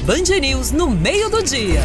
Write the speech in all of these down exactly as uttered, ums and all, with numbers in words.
Band News no meio do dia.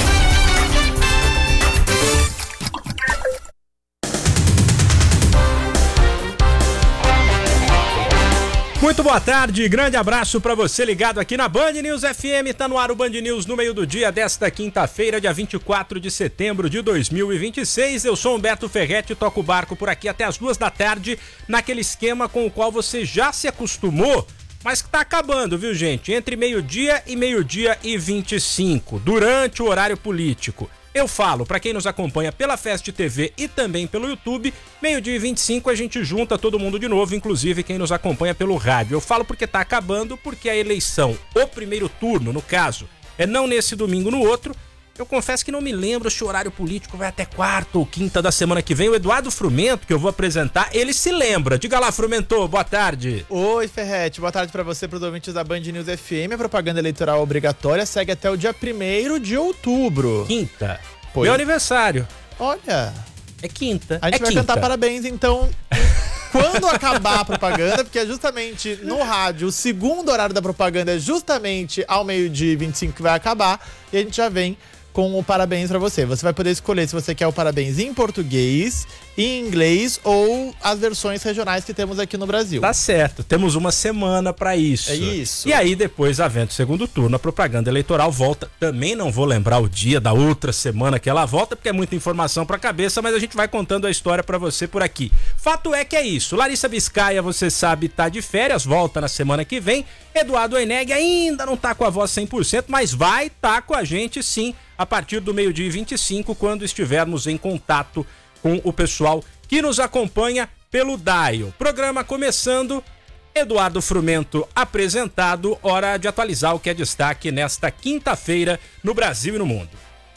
Muito boa tarde, grande abraço para você ligado aqui na Band News F M, tá no ar o Band News no meio do dia desta quinta-feira, dia vinte e quatro de setembro de dois mil e vinte e seis. Eu sou Humberto Ferretti e toco o barco por aqui até as duas da tarde, naquele esquema com o qual você já se acostumou, mas que tá acabando, viu gente? Entre meio-dia e meio-dia e vinte e cinco, durante o horário político. Eu falo, para quem nos acompanha pela Fest T V e também pelo YouTube, meio-dia e vinte e cinco a gente junta todo mundo de novo, inclusive quem nos acompanha pelo rádio. Eu falo porque tá acabando, porque a eleição, o primeiro turno, no caso, é não nesse domingo, no outro. Eu confesso que não me lembro se o horário político vai até quarta ou quinta da semana que vem. O Eduardo Frumento, que eu vou apresentar, ele se lembra. Diga lá, Frumento, boa tarde. Oi, Ferretti, boa tarde pra você, pros ouvintes da Band News F M. A propaganda eleitoral obrigatória segue até o dia primeiro de outubro. Quinta. Pois. Meu aniversário. Olha. É quinta. A gente é vai quinta. cantar parabéns, então, quando acabar a propaganda, porque é justamente no rádio, o segundo horário da propaganda é justamente ao meio-dia e vinte e cinco que vai acabar, e a gente já vem com o parabéns pra você. Você vai poder escolher se você quer o parabéns em português, em inglês ou as versões regionais que temos aqui no Brasil. Tá certo, temos uma semana pra isso. É isso. E aí depois, havendo segundo turno, a propaganda eleitoral volta. Também não vou lembrar o dia da outra semana que ela volta, porque é muita informação pra cabeça, mas a gente vai contando a história pra você por aqui. Fato é que é isso. Larissa Biscaia, você sabe, tá de férias, volta na semana que vem. Eduardo Oeneg ainda não tá com a voz cem por cento, mas vai tá com a gente sim, a partir do meio-dia e vinte e cinco, quando estivermos em contato com o pessoal que nos acompanha pelo Dial. Programa começando, Eduardo Frumento apresentado, hora de atualizar o que é destaque nesta quinta-feira no Brasil e no mundo.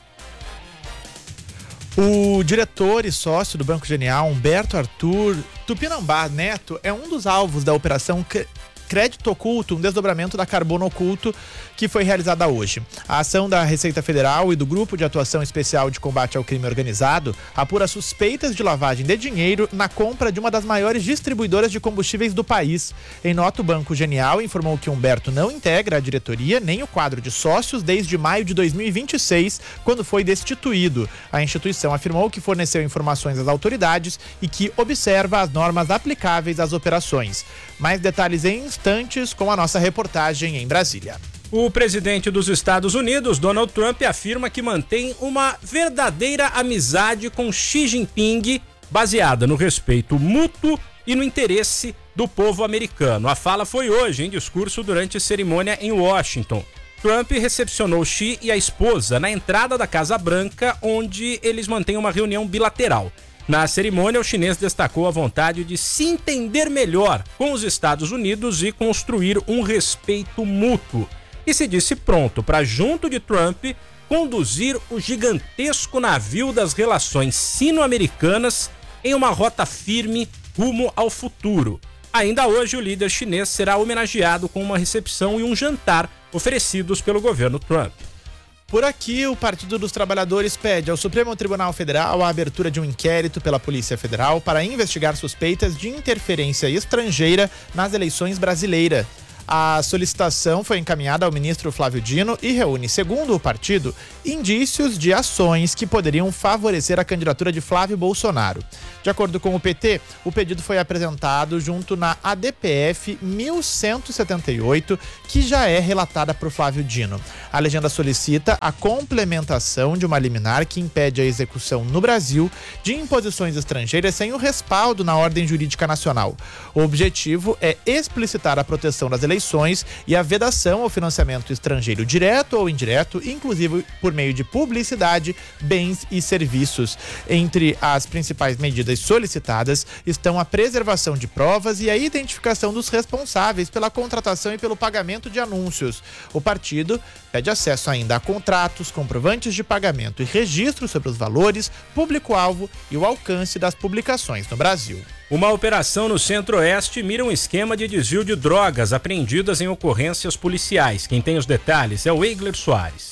O diretor e sócio do Banco Genial, Humberto Arthur Tupinambá Neto, é um dos alvos da operação Crédito Oculto, um desdobramento da Carbono Oculto, que foi realizada hoje. A ação da Receita Federal e do Grupo de Atuação Especial de Combate ao Crime Organizado apura suspeitas de lavagem de dinheiro na compra de uma das maiores distribuidoras de combustíveis do país. Em nota, o Banco Genial informou que Humberto não integra a diretoria nem o quadro de sócios desde maio de dois mil e vinte e seis, quando foi destituído. A instituição afirmou que forneceu informações às autoridades e que observa as normas aplicáveis às operações. Mais detalhes em instantes com a nossa reportagem em Brasília. O presidente dos Estados Unidos, Donald Trump, afirma que mantém uma verdadeira amizade com Xi Jinping, baseada no respeito mútuo e no interesse do povo americano. A fala foi hoje em discurso durante cerimônia em Washington. Trump recepcionou Xi e a esposa na entrada da Casa Branca, onde eles mantêm uma reunião bilateral. Na cerimônia, o chinês destacou a vontade de se entender melhor com os Estados Unidos e construir um respeito mútuo. E se disse pronto para, junto de Trump, conduzir o gigantesco navio das relações sino-americanas em uma rota firme rumo ao futuro. Ainda hoje, o líder chinês será homenageado com uma recepção e um jantar oferecidos pelo governo Trump. Por aqui, o Partido dos Trabalhadores pede ao Supremo Tribunal Federal a abertura de um inquérito pela Polícia Federal para investigar suspeitas de interferência estrangeira nas eleições brasileiras. A solicitação foi encaminhada ao ministro Flávio Dino e reúne, segundo o partido, indícios de ações que poderiam favorecer a candidatura de Flávio Bolsonaro. De acordo com o P T, o pedido foi apresentado junto na A D P F mil cento e setenta e oito, que já é relatada por Flávio Dino. A legenda solicita a complementação de uma liminar que impede a execução no Brasil de imposições estrangeiras sem o respaldo na ordem jurídica nacional. O objetivo é explicitar a proteção das eleições e a vedação ao financiamento estrangeiro direto ou indireto, inclusive por meio de publicidade, bens e serviços. Entre as principais medidas solicitadas estão a preservação de provas e a identificação dos responsáveis pela contratação e pelo pagamento de anúncios. O partido pede acesso ainda a contratos, comprovantes de pagamento e registros sobre os valores, público-alvo e o alcance das publicações no Brasil. Uma operação no Centro-Oeste mira um esquema de desvio de drogas apreendidas em ocorrências policiais. Quem tem os detalhes é o Eigler Soares.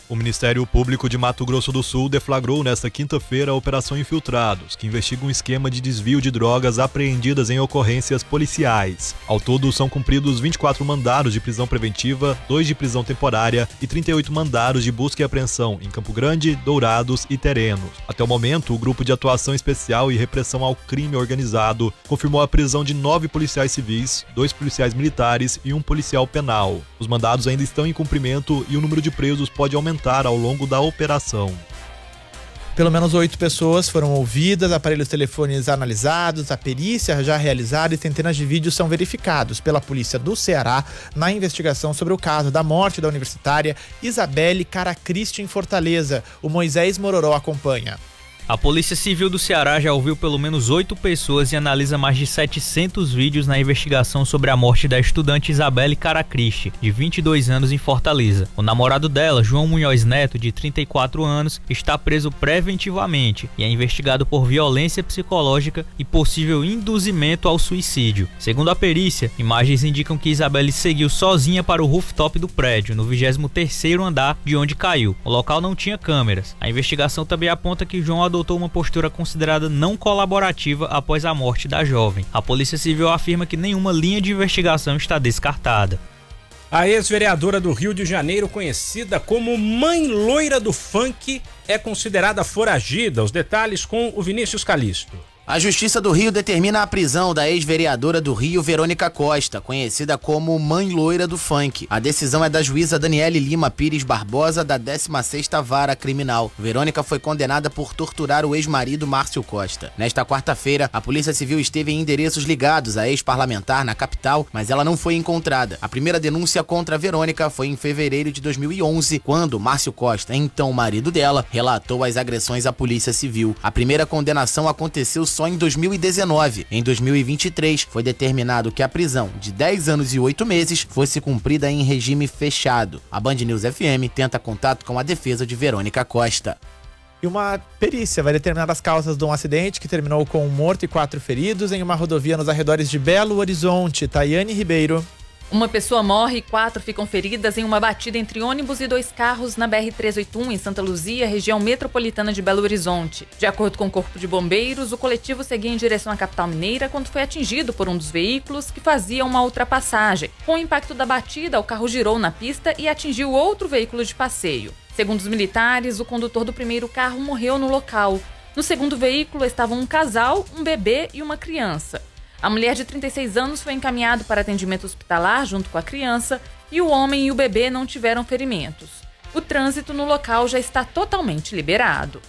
O Ministério Público de Mato Grosso do Sul deflagrou nesta quinta-feira a Operação Infiltrados, que investiga um esquema de desvio de drogas apreendidas em ocorrências policiais. Ao todo, são cumpridos vinte e quatro mandados de prisão preventiva, dois de prisão temporária e trinta e oito mandados de busca e apreensão em Campo Grande, Dourados e Terenos. Até o momento, o Grupo de Atuação Especial e Repressão ao Crime Organizado confirmou a prisão de nove policiais civis, dois policiais militares e um policial penal. Os mandados ainda estão em cumprimento e o número de presos pode aumentar ao longo da operação. Pelo menos oito pessoas foram ouvidas, aparelhos telefones analisados, a perícia já realizada e centenas de vídeos são verificados pela polícia do Ceará na investigação sobre o caso da morte da universitária Isabelle Caracristi em Fortaleza. O Moisés Mororó acompanha. A Polícia Civil do Ceará já ouviu pelo menos oito pessoas e analisa mais de setecentos vídeos na investigação sobre a morte da estudante Isabelle Caracristi, de vinte e dois anos, em Fortaleza. O namorado dela, João Munhoz Neto, de trinta e quatro anos, está preso preventivamente e é investigado por violência psicológica e possível induzimento ao suicídio. Segundo a perícia, imagens indicam que Isabelle seguiu sozinha para o rooftop do prédio, no vigésimo terceiro andar de onde caiu. O local não tinha câmeras. A investigação também aponta que João adotou uma postura considerada não colaborativa após a morte da jovem. A Polícia Civil afirma que nenhuma linha de investigação está descartada. A ex-vereadora do Rio de Janeiro, conhecida como Mãe Loira do Funk, é considerada foragida. Os detalhes com o Vinícius Calisto. A Justiça do Rio determina a prisão da ex-vereadora do Rio, Verônica Costa, conhecida como Mãe Loira do Funk. A decisão é da juíza Daniele Lima Pires Barbosa, da décima sexta Vara Criminal. Verônica foi condenada por torturar o ex-marido Márcio Costa. Nesta quarta-feira, a Polícia Civil esteve em endereços ligados à ex-parlamentar na capital, mas ela não foi encontrada. A primeira denúncia contra Verônica foi em fevereiro de dois mil e onze, quando Márcio Costa, então marido dela, relatou as agressões à Polícia Civil. A primeira condenação aconteceu só em dois mil e dezenove. Em dois mil e vinte e três, foi determinado que a prisão de dez anos e oito meses fosse cumprida em regime fechado. A Band News F M tenta contato com a defesa de Verônica Costa. E uma perícia vai determinar as causas de um acidente que terminou com um morto e quatro feridos em uma rodovia nos arredores de Belo Horizonte. Tayane Ribeiro. Uma pessoa morre e quatro ficam feridas em uma batida entre ônibus e dois carros na B R trezentos e oitenta e um, em Santa Luzia, região metropolitana de Belo Horizonte. De acordo com o Corpo de Bombeiros, o coletivo seguia em direção à capital mineira quando foi atingido por um dos veículos que fazia uma ultrapassagem. Com o impacto da batida, o carro girou na pista e atingiu outro veículo de passeio. Segundo os militares, o condutor do primeiro carro morreu no local. No segundo veículo estavam um casal, um bebê e uma criança. A mulher de trinta e seis anos foi encaminhada para atendimento hospitalar junto com a criança e o homem e o bebê não tiveram ferimentos. O trânsito no local já está totalmente liberado.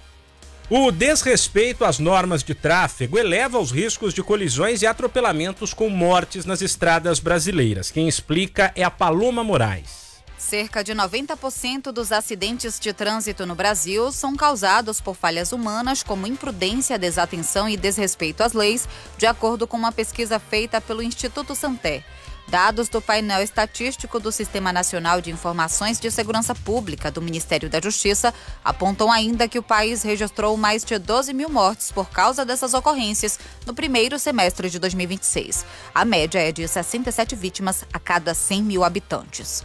O desrespeito às normas de tráfego eleva os riscos de colisões e atropelamentos com mortes nas estradas brasileiras. Quem explica é a Paloma Moraes. Cerca de noventa por cento dos acidentes de trânsito no Brasil são causados por falhas humanas, como imprudência, desatenção e desrespeito às leis, de acordo com uma pesquisa feita pelo Instituto Santé. Dados do painel estatístico do Sistema Nacional de Informações de Segurança Pública do Ministério da Justiça apontam ainda que o país registrou mais de doze mil mortes por causa dessas ocorrências no primeiro semestre de dois mil e vinte e seis. A média é de sessenta e sete vítimas a cada cem mil habitantes.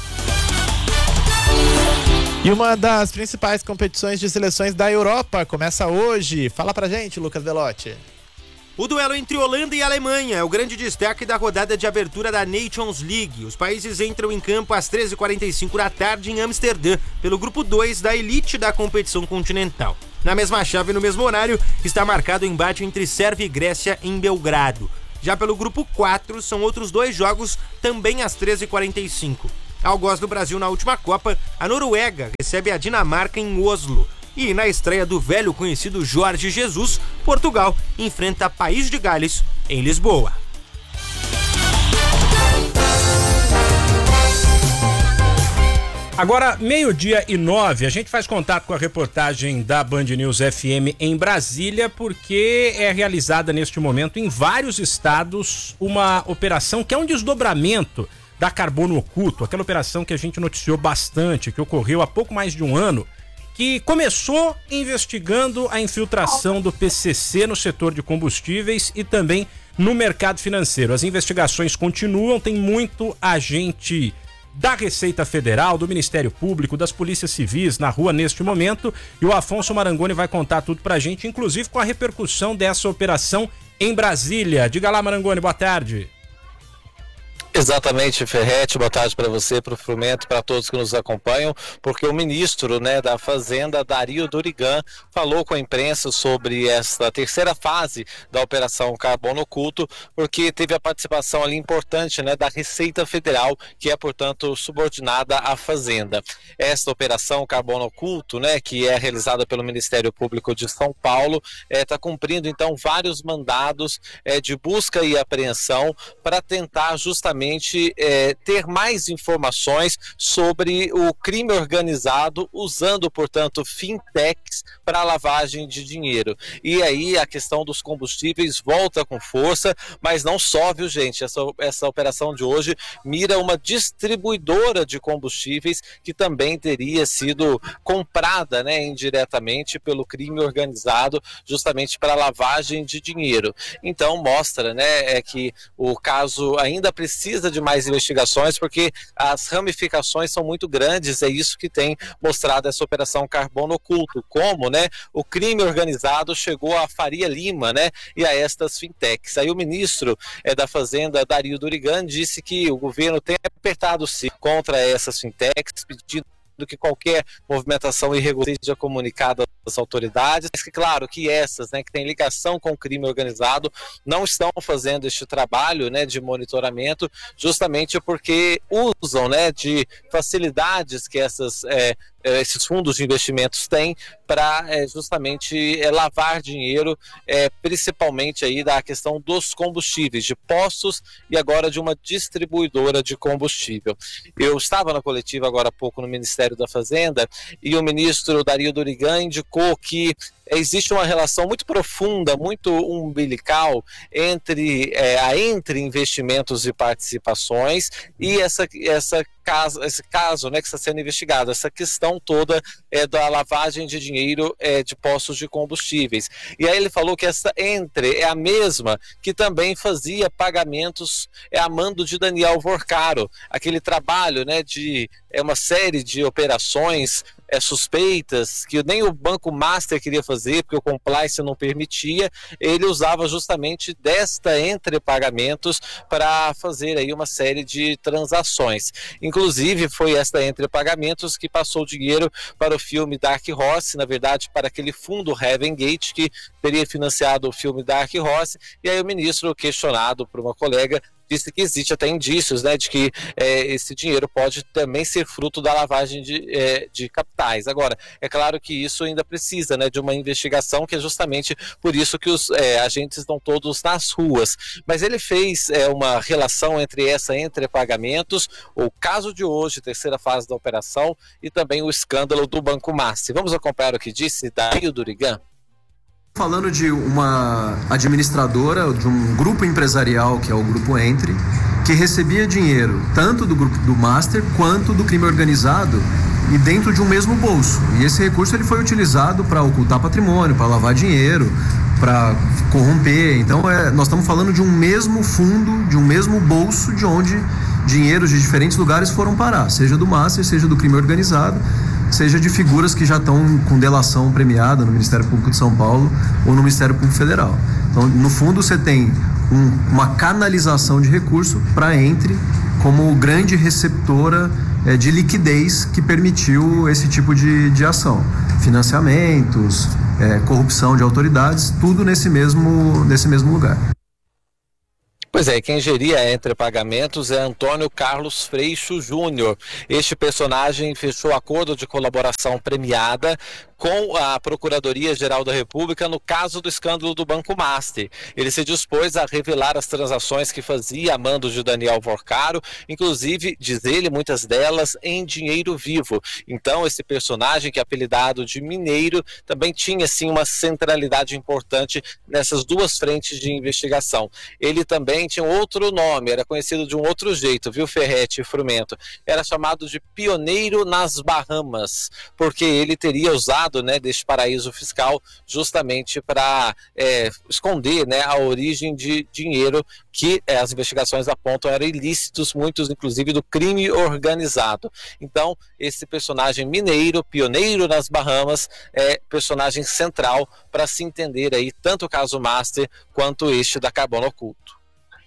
E uma das principais competições de seleções da Europa começa hoje. Fala pra gente, Lucas Velotti. O duelo entre Holanda e Alemanha é o grande destaque da rodada de abertura da Nations League. Os países entram em campo às treze e quarenta e cinco da tarde em Amsterdã, pelo grupo dois da elite da competição continental. Na mesma chave e no mesmo horário, está marcado o embate entre Sérvia e Grécia em Belgrado. Já pelo grupo quatro, são outros dois jogos também às treze e quarenta e cinco. Algoz do Brasil na última Copa, a Noruega recebe a Dinamarca em Oslo. E na estreia do velho conhecido Jorge Jesus, Portugal enfrenta País de Gales em Lisboa. Agora, meio-dia e nove, a gente faz contato com a reportagem da Band News F M em Brasília, porque é realizada neste momento em vários estados uma operação que é um desdobramento da Carbono Oculto, aquela operação que a gente noticiou bastante, que ocorreu há pouco mais de um ano, que começou investigando a infiltração do P C C no setor de combustíveis e também no mercado financeiro. As investigações continuam, tem muito agente da Receita Federal, do Ministério Público, das Polícias Civis na rua neste momento. E o Afonso Marangoni vai contar tudo pra gente, inclusive com a repercussão dessa operação em Brasília. Diga lá, Marangoni, boa tarde. Exatamente, Ferretti, boa tarde para você, para o Frumento, para todos que nos acompanham, porque o ministro, né, da Fazenda, Dario Durigan, falou com a imprensa sobre essa terceira fase da Operação Carbono Oculto, porque teve a participação ali importante, né, da Receita Federal, que é, portanto, subordinada à Fazenda. Esta Operação Carbono Oculto, né, que é realizada pelo Ministério Público de São Paulo, está é, cumprindo, então, vários mandados é, de busca e apreensão para tentar justamente É, ter mais informações sobre o crime organizado, usando, portanto, fintechs para lavagem de dinheiro. E aí a questão dos combustíveis volta com força, mas não só, viu, gente? Essa, essa operação de hoje mira uma distribuidora de combustíveis que também teria sido comprada, né, indiretamente pelo crime organizado, justamente para lavagem de dinheiro. Então mostra, né, é que o caso ainda precisa precisa de mais investigações, porque as ramificações são muito grandes. É isso que tem mostrado essa Operação Carbono Oculto, como, né, o crime organizado chegou a Faria Lima, né, e a estas fintechs. Aí o ministro é, da Fazenda, Dario Durigan, disse que o governo tem apertado-se contra essas fintechs, pedindo que qualquer movimentação irregular seja comunicada às autoridades, mas que, claro, que essas, né, que têm ligação com o crime organizado, não estão fazendo este trabalho, né, de monitoramento, justamente porque usam, né, de facilidades que essas, é, esses fundos de investimentos têm para é, justamente é, lavar dinheiro, é, principalmente aí da questão dos combustíveis, de postos e agora de uma distribuidora de combustível. Eu estava na coletiva agora há pouco no Ministério da Fazenda e o ministro Dario Durigan indicou que existe uma relação muito profunda, muito umbilical entre é, a entre investimentos e participações e essa, essa caso, esse caso, né, que está sendo investigado, essa questão toda é, da lavagem de dinheiro é, de postos de combustíveis. E aí ele falou que essa entre é a mesma que também fazia pagamentos é, a mando de Daniel Vorcaro, aquele trabalho, né, de é, uma série de operações É, suspeitas, que nem o Banco Master queria fazer, porque o compliance não permitia. Ele usava justamente desta entre pagamentos para fazer aí uma série de transações. Inclusive, foi esta entre pagamentos que passou dinheiro para o filme Dark Horse, na verdade, para aquele fundo Heaven Gate, que teria financiado o filme Dark Horse. E aí o ministro, questionado por uma colega, disse que existe até indícios, né, de que é, esse dinheiro pode também ser fruto da lavagem de, é, de capitais. Agora, é claro que isso ainda precisa, né, de uma investigação, que é justamente por isso que os é, agentes estão todos nas ruas. Mas ele fez é, uma relação entre essa entre pagamentos, o caso de hoje, terceira fase da operação, e também o escândalo do Banco Master. Vamos acompanhar o que disse Dario Durigan. Falando de uma administradora, de um grupo empresarial, que é o Grupo Entre, que recebia dinheiro tanto do grupo do Master quanto do crime organizado e dentro de um mesmo bolso. E esse recurso ele foi utilizado para ocultar patrimônio, para lavar dinheiro, para corromper. Então é, nós estamos falando de um mesmo fundo, de um mesmo bolso, de onde dinheiros de diferentes lugares foram parar, seja do Master, seja do crime organizado, seja de figuras que já estão com delação premiada no Ministério Público de São Paulo ou no Ministério Público Federal. Então, no fundo, você tem um, uma canalização de recurso para Entre como grande receptora é, de liquidez que permitiu esse tipo de, de ação. Financiamentos, é, corrupção de autoridades, tudo nesse mesmo, nesse mesmo lugar. Pois é, quem geria entre pagamentos é Antônio Carlos Freixo Júnior. Este personagem fechou acordo de colaboração premiada com a Procuradoria-Geral da República no caso do escândalo do Banco Master. Ele se dispôs a revelar as transações que fazia a mando de Daniel Vorcaro, inclusive, diz ele, muitas delas em dinheiro vivo. Então, esse personagem, que é apelidado de Mineiro, também tinha, sim, uma centralidade importante nessas duas frentes de investigação. Ele também tinha outro nome, era conhecido de um outro jeito, viu, Ferretti e Frumento? Era chamado de Pioneiro nas Bahamas, porque ele teria usado lado, né, deste paraíso fiscal, justamente para é, esconder, né, a origem de dinheiro que é, as investigações apontam eram ilícitos, muitos inclusive do crime organizado. Então, esse personagem mineiro, pioneiro nas Bahamas, é personagem central para se entender aí tanto o caso Master quanto este da Carbono Oculto.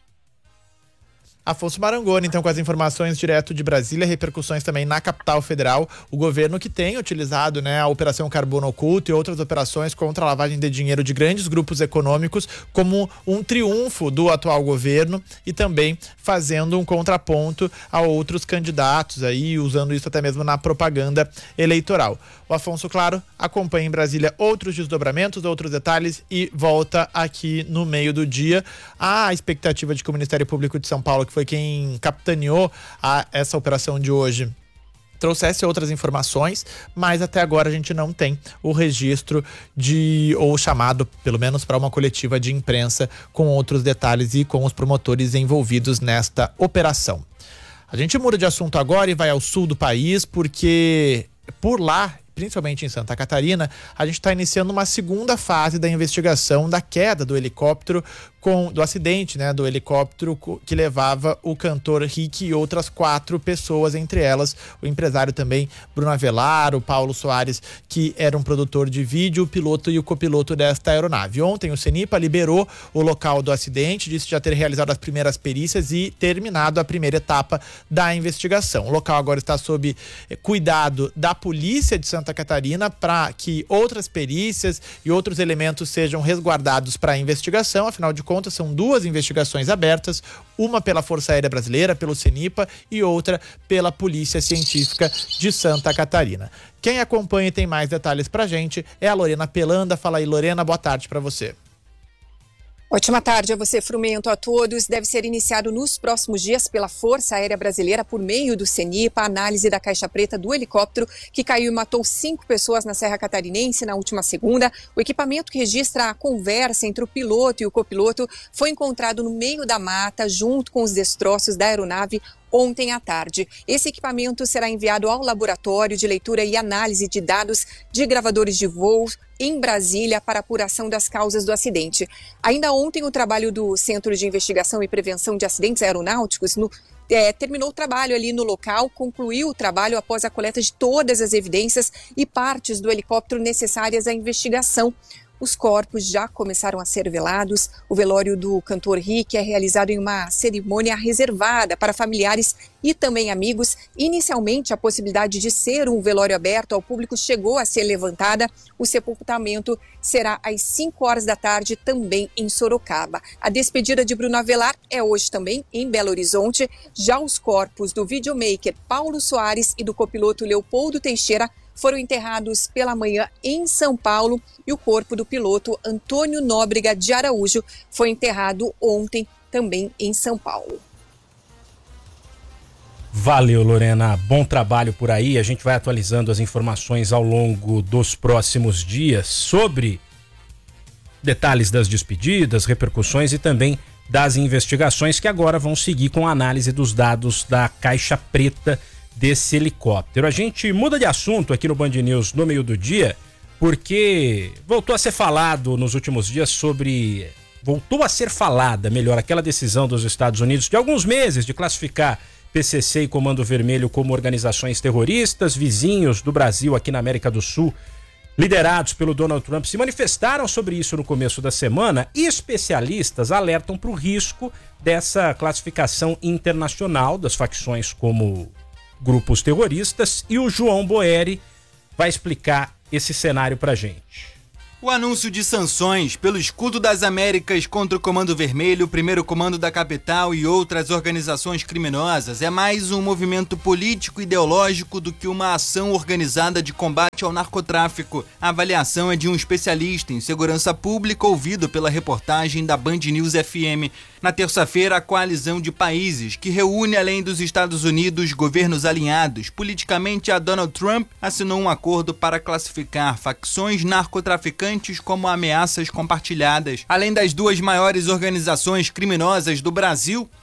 Afonso Marangoni, então, com as informações direto de Brasília, repercussões também na capital federal. O governo que tem utilizado, né, a Operação Carbono Oculto e outras operações contra a lavagem de dinheiro de grandes grupos econômicos como um triunfo do atual governo e também fazendo um contraponto a outros candidatos aí, usando isso até mesmo na propaganda eleitoral. O Afonso, claro, acompanha em Brasília outros desdobramentos, outros detalhes e volta aqui no meio do dia. A expectativa de que o Ministério Público de São Paulo, que foi quem capitaneou a, essa operação de hoje, trouxesse outras informações, mas até agora a gente não tem o registro de, ou chamado, pelo menos para uma coletiva de imprensa com outros detalhes e com os promotores envolvidos nesta operação. A gente muda de assunto agora e vai ao sul do país, porque por lá, principalmente em Santa Catarina, a gente está iniciando uma segunda fase da investigação da queda do helicóptero, com, do acidente, né, do helicóptero que levava o cantor Rick e outras quatro pessoas, entre elas o empresário também Bruno Avelar, o Paulo Soares, que era um produtor de vídeo, o piloto e o copiloto desta aeronave. Ontem o CENIPA liberou o local do acidente, disse já ter realizado as primeiras perícias e terminado a primeira etapa da investigação. O local agora está sob cuidado da Polícia de Santa Catarina para que outras perícias e outros elementos sejam resguardados para a investigação. Afinal de contas, são duas investigações abertas, uma pela Força Aérea Brasileira, pelo CENIPA, e outra pela Polícia Científica de Santa Catarina. Quem acompanha e tem mais detalhes pra gente é a Lorena Pelanda. Fala aí, Lorena, boa tarde para você. Ótima tarde a você, Frumento, a todos. Deve ser iniciado nos próximos dias pela Força Aérea Brasileira, por meio do CENIPA, a análise da caixa preta do helicóptero que caiu e matou cinco pessoas na Serra Catarinense na última segunda. O equipamento que registra a conversa entre o piloto e o copiloto foi encontrado no meio da mata, junto com os destroços da aeronave, ontem à tarde. Esse equipamento será enviado ao laboratório de leitura e análise de dados de gravadores de voo em Brasília para apuração das causas do acidente. Ainda ontem, o trabalho do Centro de Investigação e Prevenção de Acidentes Aeronáuticos no, é, terminou o trabalho ali no local, concluiu o trabalho após a coleta de todas as evidências e partes do helicóptero necessárias à investigação. Os corpos já começaram a ser velados. O velório do cantor Rick é realizado em uma cerimônia reservada para familiares e também amigos. Inicialmente, a possibilidade de ser um velório aberto ao público chegou a ser levantada. O sepultamento será às cinco horas da tarde, também em Sorocaba. A despedida de Bruno Avelar é hoje também em Belo Horizonte. Já os corpos do videomaker Paulo Soares e do copiloto Leopoldo Teixeira foram enterrados pela manhã em São Paulo e o corpo do piloto Antônio Nóbrega de Araújo foi enterrado ontem também em São Paulo. Valeu, Lorena. Bom trabalho por aí. A gente vai atualizando as informações ao longo dos próximos dias sobre detalhes das despedidas, repercussões e também das investigações que agora vão seguir com a análise dos dados da caixa preta desse helicóptero. A gente muda de assunto aqui no Band News no meio do dia, porque voltou a ser falado nos últimos dias sobre... Voltou a ser falada, melhor, aquela decisão dos Estados Unidos de alguns meses de classificar P C C e Comando Vermelho como organizações terroristas. Vizinhos do Brasil aqui na América do Sul, liderados pelo Donald Trump, se manifestaram sobre isso no começo da semana e especialistas alertam para o risco dessa classificação internacional das facções como grupos terroristas, e o João Boeri vai explicar esse cenário pra gente. O anúncio de sanções pelo Escudo das Américas contra o Comando Vermelho, o Primeiro Comando da Capital e outras organizações criminosas é mais um movimento político e ideológico do que uma ação organizada de combate ao narcotráfico. A avaliação é de um especialista em segurança pública ouvido pela reportagem da Band News F M. Na terça-feira, a coalizão de países, que reúne além dos Estados Unidos governos alinhados politicamente a Donald Trump, assinou um acordo para classificar facções narcotraficantes como ameaças compartilhadas. Além das duas maiores organizações criminosas do Brasil,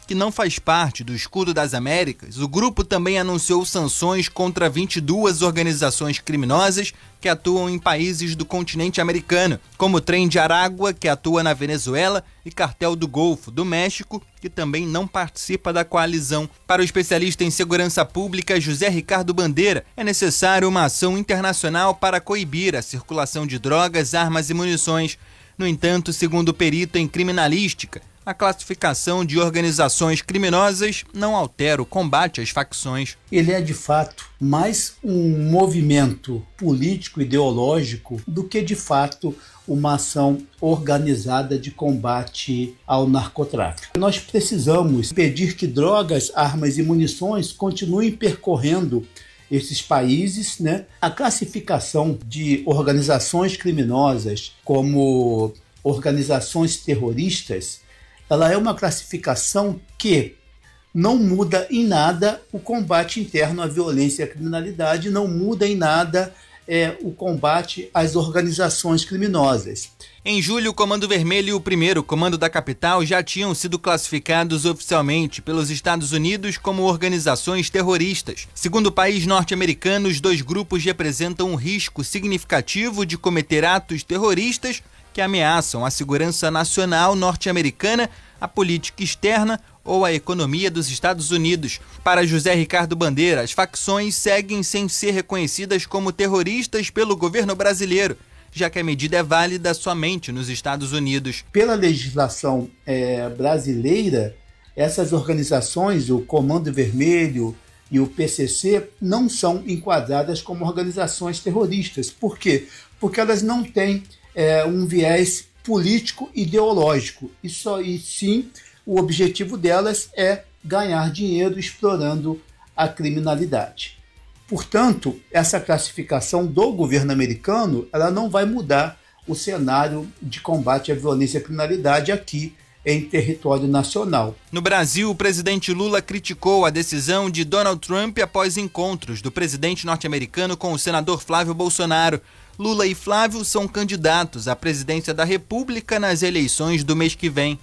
que não faz parte do Escudo das Américas, o grupo também anunciou sanções contra vinte e duas organizações criminosas que atuam em países do continente americano, como o Trem de Aragua, que atua na Venezuela, e Cartel do Golfo, do México, que também não participa da coalizão. Para o especialista em segurança pública José Ricardo Bandeira, é necessário uma ação internacional para coibir a circulação de drogas, armas e munições. No entanto, segundo o perito em criminalística, a classificação de organizações criminosas não altera o combate às facções. Ele é, de fato, mais um movimento político-ideológico do que, de fato, uma ação organizada de combate ao narcotráfico. Nós precisamos impedir que drogas, armas e munições continuem percorrendo esses países, né? A classificação de organizações criminosas como organizações terroristas, ela é uma classificação que não muda em nada o combate interno à violência e à criminalidade, não muda em nada é, o combate às organizações criminosas. Em julho, o Comando Vermelho e o primeiro Comando da Capital já tinham sido classificados oficialmente pelos Estados Unidos como organizações terroristas. Segundo o país norte-americano, os dois grupos representam um risco significativo de cometer atos terroristas que ameaçam a segurança nacional norte-americana, a política externa ou a economia dos Estados Unidos. Para José Ricardo Bandeira, as facções seguem sem ser reconhecidas como terroristas pelo governo brasileiro, já que a medida é válida somente nos Estados Unidos. Pela legislação é, brasileira, essas organizações, o Comando Vermelho e o P C C, não são enquadradas como organizações terroristas. Por quê? Porque elas não têm é, um viés político-ideológico. E, só, e sim, o objetivo delas é ganhar dinheiro explorando a criminalidade. Portanto, essa classificação do governo americano, ela não vai mudar o cenário de combate à violência e à criminalidade aqui em território nacional. No Brasil, o presidente Lula criticou a decisão de Donald Trump após encontros do presidente norte-americano com o senador Flávio Bolsonaro. Lula e Flávio são candidatos à presidência da República nas eleições do mês que vem.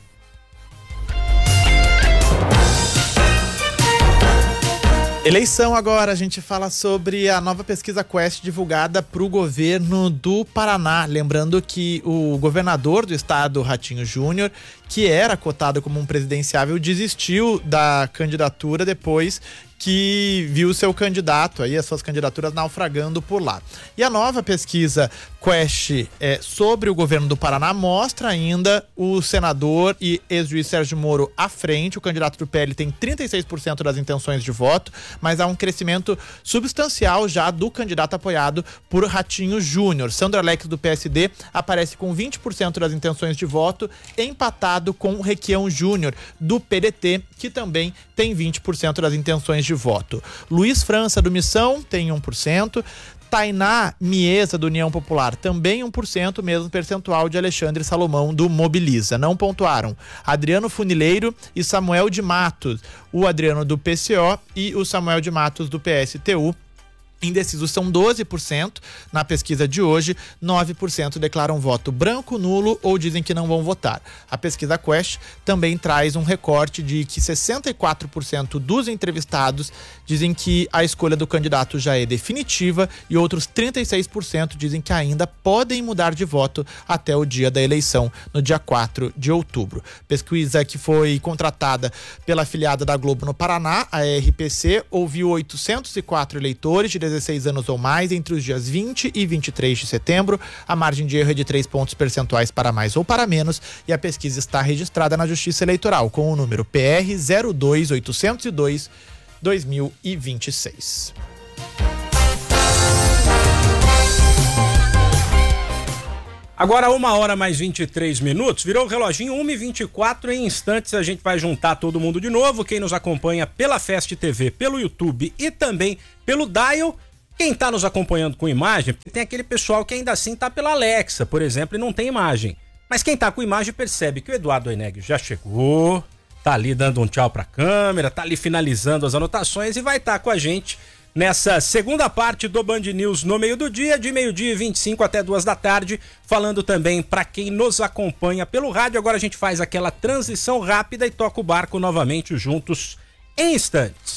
Eleição agora, a gente fala sobre a nova pesquisa Quest divulgada para o governo do Paraná. Lembrando que o governador do estado, Ratinho Júnior, que era cotado como um presidenciável, desistiu da candidatura depois que viu seu candidato, aí as suas candidaturas naufragando por lá. E a nova pesquisa Quest é, sobre o governo do Paraná mostra ainda o senador e ex-juiz Sérgio Moro à frente. O candidato do P L tem trinta e seis por cento das intenções de voto, mas há um crescimento substancial já do candidato apoiado por Ratinho Júnior. Sandro Alex, do P S D, aparece com vinte por cento das intenções de voto, empatado com Requião Júnior, do P D T, que também tem vinte por cento das intenções de voto. Luiz França, do Missão, tem um por cento. Tainá Miesa, do União Popular, também um por cento, mesmo percentual de Alexandre Salomão, do Mobiliza. Não pontuaram Adriano Funileiro e Samuel de Matos, o Adriano do P C O e o Samuel de Matos do P S T U. Indecisos são doze por cento na pesquisa de hoje, nove por cento declaram voto branco, nulo ou dizem que não vão votar. A pesquisa Quest também traz um recorte de que sessenta e quatro por cento dos entrevistados dizem que a escolha do candidato já é definitiva e outros trinta e seis por cento dizem que ainda podem mudar de voto até o dia da eleição, no dia quatro de outubro. Pesquisa que foi contratada pela afiliada da Globo no Paraná, a R P C, ouviu oitocentos e quatro eleitores de dezesseis anos ou mais entre os dias vinte e vinte e três de setembro. A margem de erro é de três pontos percentuais para mais ou para menos e a pesquisa está registrada na Justiça Eleitoral com o número P R zero dois oitocentos e dois barra dois mil e vinte e seis. Agora uma hora mais vinte e três minutos, virou o reloginho uma e vinte e quatro, em instantes a gente vai juntar todo mundo de novo, quem nos acompanha pela Fest T V, pelo YouTube e também pelo Dial. Quem tá nos acompanhando com imagem, tem aquele pessoal que ainda assim tá pela Alexa, por exemplo, e não tem imagem. Mas quem tá com imagem percebe que o Eduardo Oineg já chegou, tá ali dando um tchau pra câmera, tá ali finalizando as anotações e vai estar tá com a gente nessa segunda parte do Band News no meio do dia, de meio-dia e vinte e cinco até duas da tarde, falando também para quem nos acompanha pelo rádio. Agora a gente faz aquela transição rápida e toca o barco novamente juntos em instantes.